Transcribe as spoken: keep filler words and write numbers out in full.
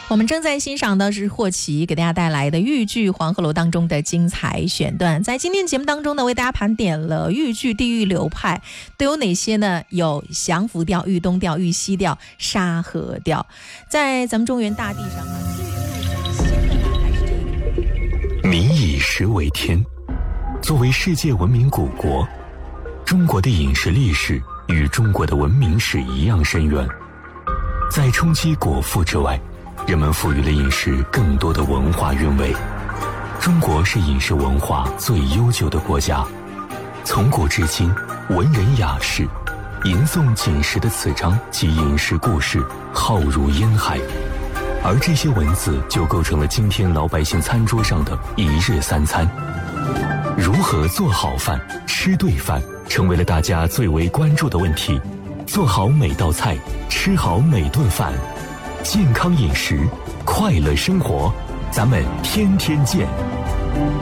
我们正在欣赏的是霍奇给大家带来的豫剧《黄鹤楼》当中的精彩选段。在今天节目当中呢，为大家盘点了豫剧地域流派都有哪些呢？有降服调、豫东调、豫西调、沙河调。在咱们中原大地上啊，最入咱心的呢还是这个。 民以食为天，作为世界文明古国，中国的饮食历史与中国的文明史一样深远。在冲击果腹之外，人们赋予了饮食更多的文化韵味。中国是饮食文化最悠久的国家，从古至今，文人雅士吟诵锦食的词章及饮食故事浩如烟海，而这些文字就构成了今天老百姓餐桌上的一日三餐。如何做好饭、吃对饭，成为了大家最为关注的问题。做好每道菜，吃好每顿饭，健康饮食，快乐生活，咱们天天见。